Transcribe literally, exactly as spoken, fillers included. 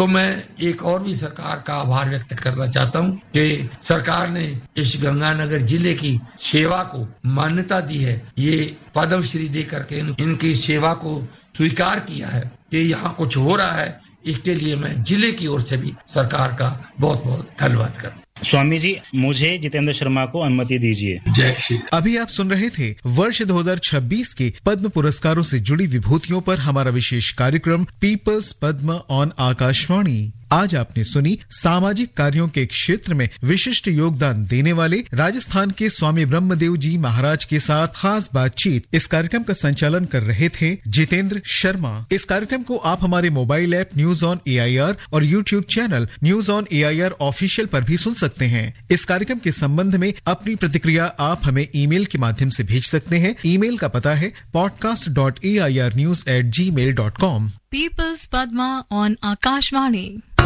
तो मैं एक और भी सरकार का आभार व्यक्त करना चाहता हूं कि सरकार ने इस गंगानगर जिले की सेवा को मान्यता दी है। ये पद्म श्री दे करके इनकी सेवा को स्वीकार किया है कि यहाँ कुछ हो रहा है। इसके लिए मैं जिले की ओर से भी सरकार का बहुत बहुत धन्यवाद करता हूँ। स्वामी जी, मुझे जितेंद्र शर्मा को अनुमति दीजिए। जय श्री। अभी आप सुन रहे थे वर्ष दो हज़ार छब्बीस के पद्म पुरस्कारों से जुड़ी विभूतियों पर हमारा विशेष कार्यक्रम पीपल्स पद्म ऑन आकाशवाणी। आज आपने सुनी सामाजिक कार्यों के क्षेत्र में विशिष्ट योगदान देने वाले राजस्थान के स्वामी ब्रह्मदेव जी महाराज के साथ खास बातचीत। इस कार्यक्रम का संचालन कर रहे थे जितेंद्र शर्मा। इस कार्यक्रम को आप हमारे mobile app news on A I R और YouTube channel news on A I R official पर भी सुन सकते हैं। इस कार्यक्रम के संबंध में अपनी प्रतिक्रिया आप हमें ईमेल के माध्यम से भेज सकते हैं। ईमेल का पता है podcast dot A I R news at ji mail dot com. Peoples Padma on Akashvani.